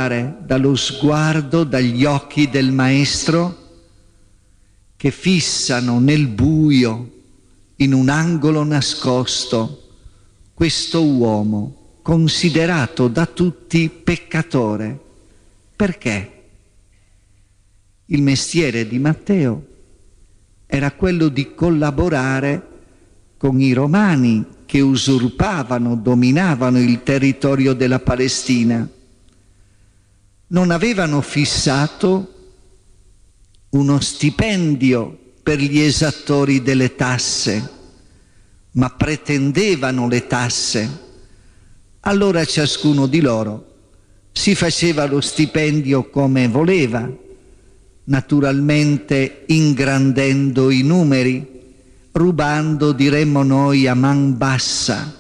catturare dallo sguardo, dagli occhi del Maestro, che fissano nel buio, in un angolo nascosto, questo uomo considerato da tutti peccatore. Perché? Il mestiere di Matteo era quello di collaborare con i romani che usurpavano, dominavano il territorio della Palestina. Non avevano fissato uno stipendio per gli esattori delle tasse, ma pretendevano le tasse. Allora ciascuno di loro si faceva lo stipendio come voleva, naturalmente ingrandendo i numeri, rubando, diremmo noi, a man bassa.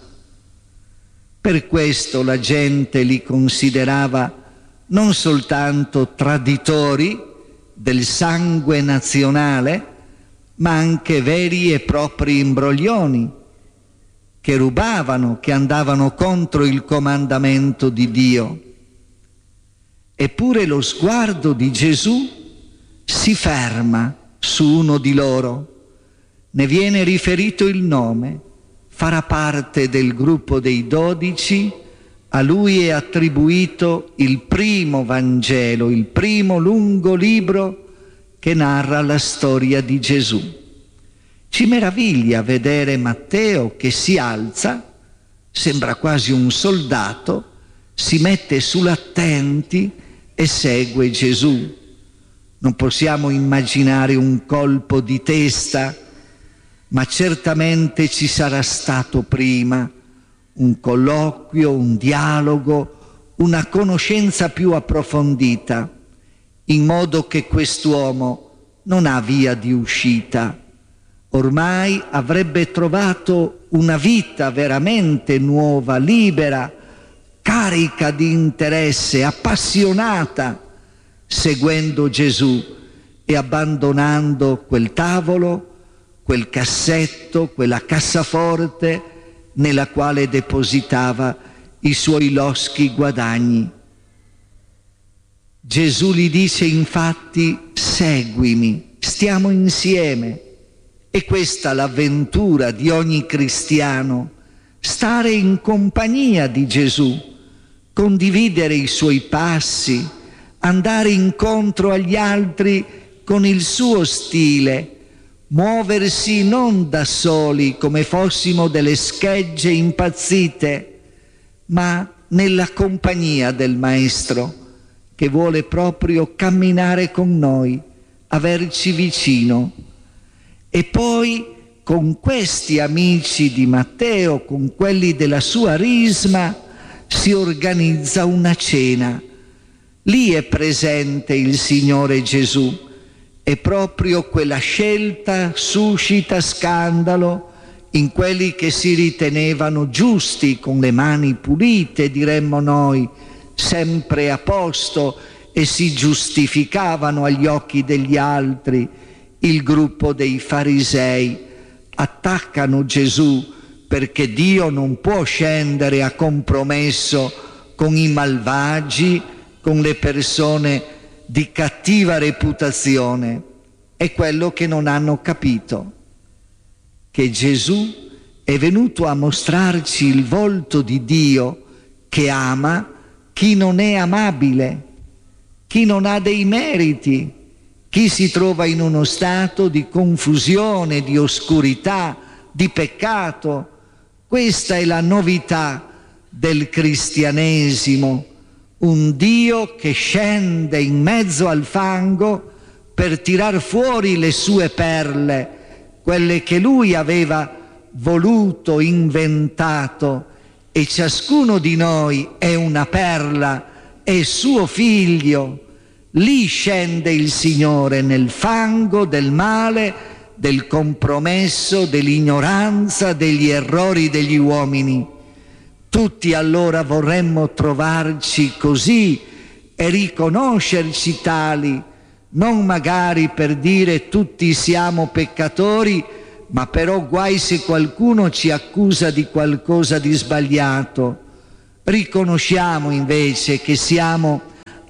Per questo la gente li considerava non soltanto traditori del sangue nazionale, ma anche veri e propri imbroglioni, che rubavano, che andavano contro il comandamento di Dio. Eppure lo sguardo di Gesù si ferma su uno di loro, ne viene riferito il nome, farà parte del gruppo dei 12, a lui è attribuito il primo Vangelo, il primo lungo libro che narra la storia di Gesù. Ci meraviglia vedere Matteo che si alza, sembra quasi un soldato, si mette sull'attenti e segue Gesù. Non possiamo immaginare un colpo di testa, ma certamente ci sarà stato prima un colloquio, un dialogo, una conoscenza più approfondita, in modo che quest'uomo non ha via di uscita. Ormai avrebbe trovato una vita veramente nuova, libera, carica di interesse, appassionata, seguendo Gesù e abbandonando quel tavolo, quel cassetto, quella cassaforte nella quale depositava i suoi loschi guadagni. Gesù gli dice infatti: seguimi, stiamo insieme. E questa è l'avventura di ogni cristiano, stare in compagnia di Gesù, condividere i suoi passi, andare incontro agli altri con il suo stile, muoversi non da soli come fossimo delle schegge impazzite, ma nella compagnia del Maestro, che vuole proprio camminare con noi, averci vicino. E poi con questi amici di Matteo, con quelli della sua risma, si organizza una cena. Lì è presente il Signore Gesù e proprio quella scelta suscita scandalo in quelli che si ritenevano giusti, con le mani pulite, diremmo noi, sempre a posto, e si giustificavano agli occhi degli altri. Il gruppo dei farisei attaccano Gesù perché Dio non può scendere a compromesso con i malvagi, con le persone di cattiva reputazione. È quello che non hanno capito, che Gesù è venuto a mostrarci il volto di Dio che ama chi non è amabile, chi non ha dei meriti, chi si trova in uno stato di confusione, di oscurità, di peccato. Questa è la novità del cristianesimo, un Dio che scende in mezzo al fango per tirar fuori le sue perle, quelle che Lui aveva voluto, inventato, e ciascuno di noi è una perla, è suo figlio. Lì scende il Signore, nel fango del male, del compromesso, dell'ignoranza, degli errori degli uomini. Tutti allora vorremmo trovarci così e riconoscerci tali, non magari per dire tutti siamo peccatori, ma però guai se qualcuno ci accusa di qualcosa di sbagliato. Riconosciamo invece che siamo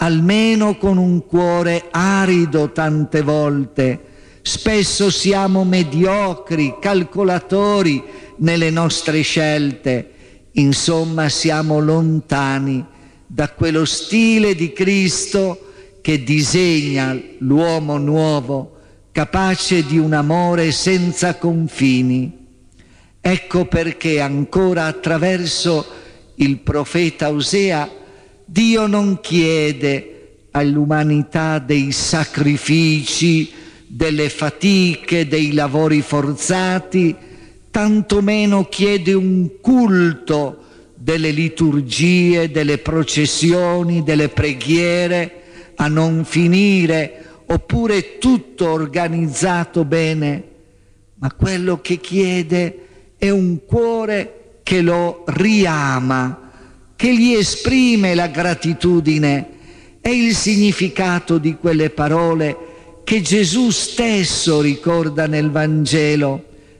almeno con un cuore arido tante volte. Spesso siamo mediocri, calcolatori nelle nostre scelte. Insomma, siamo lontani da quello stile di Cristo che disegna l'uomo nuovo, capace di un amore senza confini. Ecco perché ancora attraverso il profeta Osea Dio non chiede all'umanità dei sacrifici, delle fatiche, dei lavori forzati, tantomeno chiede un culto delle liturgie, delle processioni, delle preghiere a non finire, oppure tutto organizzato bene, ma quello che chiede è un cuore che lo riama, che gli esprime la gratitudine. È il significato di quelle parole che Gesù stesso ricorda nel Vangelo: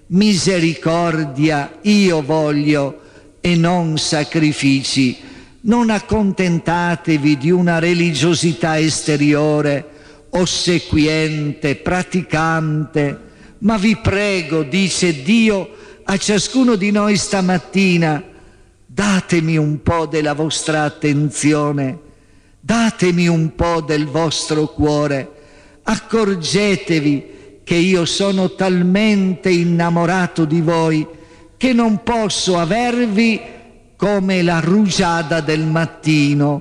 misericordia io voglio e non sacrifici. Non accontentatevi di una religiosità esteriore, ossequiente, praticante, ma vi prego, dice Dio a ciascuno di noi stamattina, datemi un po' della vostra attenzione, datemi un po' del vostro cuore, accorgetevi che io sono talmente innamorato di voi che non posso avervi come la rugiada del mattino.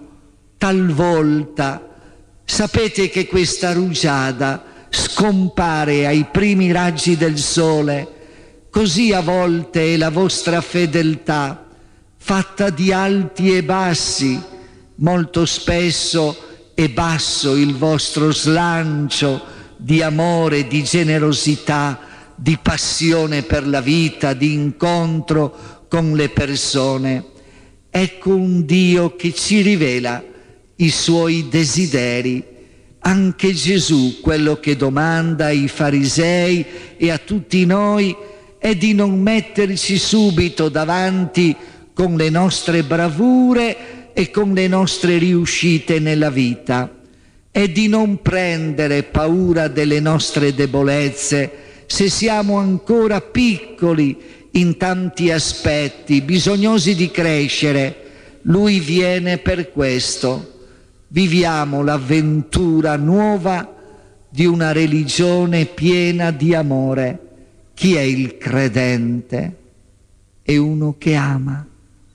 Talvolta sapete che questa rugiada scompare ai primi raggi del sole, così a volte è la vostra fedeltà, fatta di alti e bassi. Molto spesso è basso il vostro slancio di amore, di generosità, di passione per la vita, di incontro con le persone. Ecco un Dio che ci rivela i suoi desideri. Anche Gesù, quello che domanda ai farisei e a tutti noi è di non metterci subito davanti con le nostre bravure e con le nostre riuscite nella vita, è di non prendere paura delle nostre debolezze se siamo ancora piccoli in tanti aspetti, bisognosi di crescere. Lui viene per questo. Viviamo l'avventura nuova di una religione piena di amore. Chi è il credente? È uno che ama,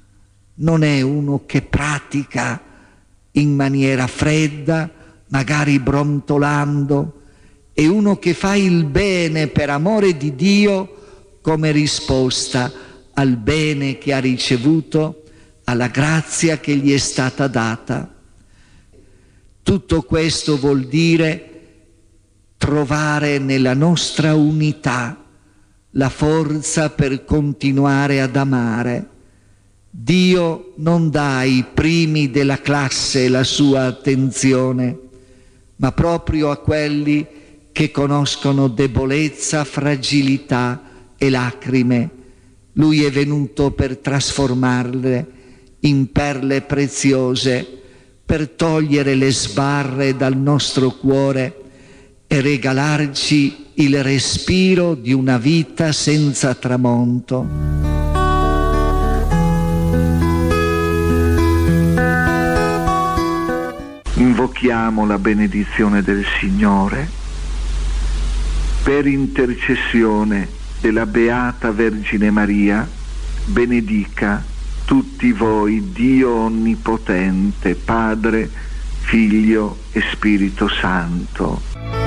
non è uno che pratica in maniera fredda, magari brontolando, è uno che fa il bene per amore di Dio come risposta al bene che ha ricevuto, alla grazia che gli è stata data. Tutto questo vuol dire trovare nella nostra unità la forza per continuare ad amare. Dio non dà ai primi della classe la sua attenzione, ma proprio a quelli che conoscono debolezza, fragilità e lacrime. Lui è venuto per trasformarle in perle preziose, per togliere le sbarre dal nostro cuore e regalarci il respiro di una vita senza tramonto. Invochiamo la benedizione del Signore. Per intercessione della Beata Vergine Maria, benedica tutti voi Dio Onnipotente, Padre, Figlio e Spirito Santo.